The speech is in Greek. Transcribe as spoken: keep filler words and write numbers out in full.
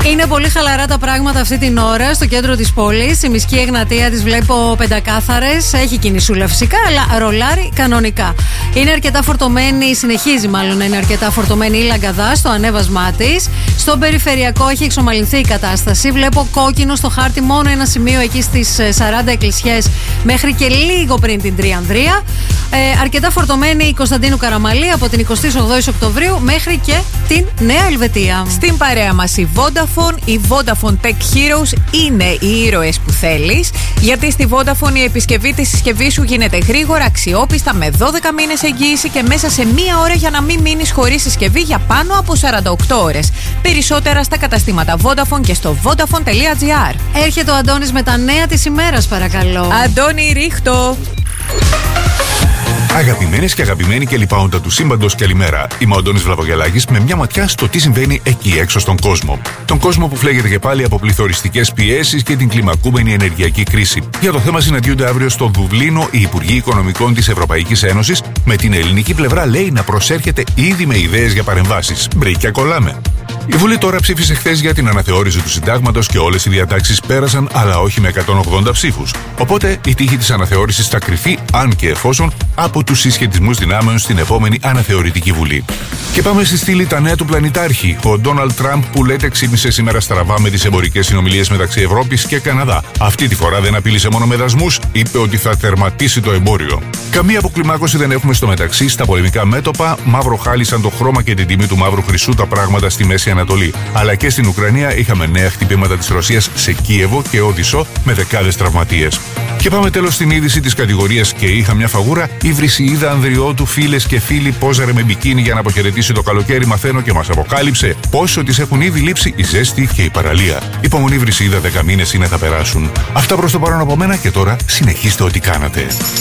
Είναι πολύ χαλαρά τα πράγματα αυτή την ώρα στο κέντρο της πόλης. Η Μισκή Εγνατία τις βλέπω πεντακάθαρες. Έχει κινησούλα φυσικά, αλλά ρολάρει κανονικά. Είναι αρκετά φορτωμένη, συνεχίζει μάλλον να είναι αρκετά φορτωμένη η Λαγκαδά στο ανέβασμά της. Στον περιφερειακό έχει εξομαλυνθεί η κατάσταση. Βλέπω κόκκινο στο χάρτη, μόνο ένα σημείο εκεί στις σαράντα εκκλησιές μέχρι και λίγο πριν την Τριανδρία. Ε, αρκετά φορτωμένη η Κωνσταντίνου Καραμαλή από την εικοστή όγδοη Οκτωβρίου μέχρι και την Νέα Ελβετία. Στην παρέα μας η Vodafone, η Vodafone Tech Heroes είναι οι ήρωες που θέλεις, γιατί στη Vodafone η επισκευή της συσκευής σου γίνεται γρήγορα, αξιόπιστα, με δώδεκα μήνες εγγύηση και μέσα σε μία ώρα για να μην μείνεις χωρίς συσκευή για πάνω από σαράντα οκτώ ώρες. Περισσότερα στα καταστήματα Vodafone και στο vodafone τελεία gr. Έρχεται ο Αντώνης με τα νέα της ημέρας, παρακαλώ. Αντώνη, ρίχτω! Αγαπημένες και αγαπημένοι και λοιπάοντα του σύμπαντος, καλημέρα. Είμαι ο Αντώνης Βλαβογιαλάκης με μια ματιά στο τι συμβαίνει εκεί έξω στον κόσμο. Τον κόσμο που φλέγεται και πάλι από πληθωριστικές πιέσεις και την κλιμακούμενη ενεργειακή κρίση. Για το θέμα συναντιούνται αύριο στο Δουβλίνο οι Υπουργοί Οικονομικών της Ευρωπαϊκής Ένωσης, με την ελληνική πλευρά λέει να προσέρχεται ήδη με ιδέες για παρεμβάσεις. Μπρίκια κολλάμε. Η Βουλή τώρα ψήφισε χθες για την αναθεώρηση του συντάγματος και όλες οι διατάξεις πέρασαν, αλλά όχι με εκατόν ογδόντα ψήφους. Οπότε η τύχη της αναθεώρησης θα κρυφεί, αν και εφόσον, από τους συσχετισμούς δυνάμεων στην επόμενη αναθεωρητική Βουλή. Και πάμε στη στήλη τα νέα του πλανητάρχη. Ο Ντόναλντ Τραμπ, που λέτε ξύπνησε σήμερα στραβά με τις εμπορικές συνομιλίες μεταξύ Ευρώπης και Καναδά. Αυτή τη φορά δεν απείλησε μόνο με δασμούς, είπε ότι θα τερματίσει το εμπόριο. Καμία αποκλιμάκωση δεν έχουμε στο μεταξύ στα πολεμικά μέτωπα. Μαύρο χάλισαν το χρώμα και την τιμή του μαύρου χρυσού τα πράγματα στη Μέση Ανατολή. Αλλά και στην Ουκρανία είχαμε νέα χτυπήματα της Ρωσίας σε Κίεβο και Οδυσσό με δεκάδες τραυματίες. Και πάμε τέλος στην είδηση της κατηγορίας και είχα μια φαγούρα. Η Βρυσιίδα Ανδριώτου, φίλες και φίλοι, πόζαρε με μπικίνι για να αποχαιρετήσει το καλοκαίρι, μαθαίνω, και μας αποκάλυψε πόσο της έχουν ήδη λείψει η ζέστη και η παραλία. Υπομονή, Βρυσιίδα, δέκα μήνες είναι θα περάσουν. Αυτά προς το παρόν από μένα και τώρα συνεχίστε ό,τι κάνατε.